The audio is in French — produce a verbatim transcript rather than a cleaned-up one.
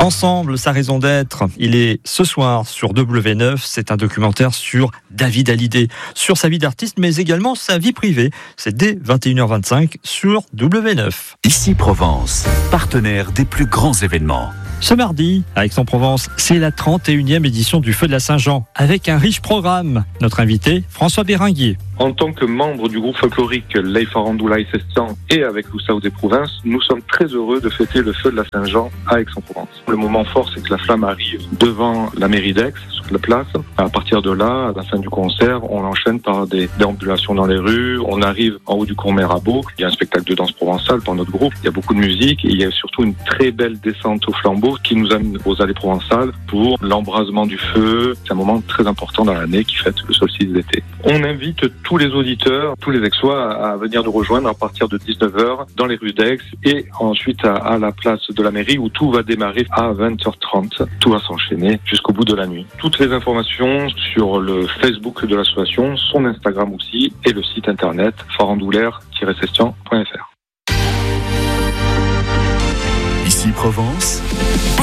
Ensemble, sa raison d'être, il est ce soir sur W neuf. C'est un documentaire sur David Hallyday, sur sa vie d'artiste, mais également sa vie privée. C'est dès vingt et une heures vingt-cinq sur W neuf. Ici Provence, partenaire des plus grands événements. Ce mardi, à Aix-en-Provence, c'est la trente et unième édition du Feu de la Saint-Jean, avec un riche programme. Notre invité, François Béringuier. En tant que membre du groupe folklorique Les Farandoulaye Festian et avec l'Oussaou des Provinces, nous sommes très heureux de fêter le Feu de la Saint-Jean à Aix-en-Provence. Le moment fort, c'est que la flamme arrive devant la mairie d'Aix, sur la place. À partir de là, à la fin du concert, on enchaîne par des déambulations dans les rues. On arrive en haut du cours Mirabeau. Il y a un spectacle de danse provençale par notre groupe. Il y a beaucoup de musique et il y a surtout une très belle descente au flambeau qui nous amène aux allées provençales pour l'embrasement du feu. C'est un moment très important dans l'année qui fête le solstice d'été. On invite tous les auditeurs, tous les Aixois à venir nous rejoindre à partir de dix-neuf heures dans les rues d'Aix et ensuite à, à la place de la mairie où tout va démarrer à vingt heures trente. Tout va s'enchaîner jusqu'au bout de la nuit. Toutes les informations sur le Facebook de l'association, son Instagram aussi et le site internet farandoulaire tiret festian point f r. Ici Provence,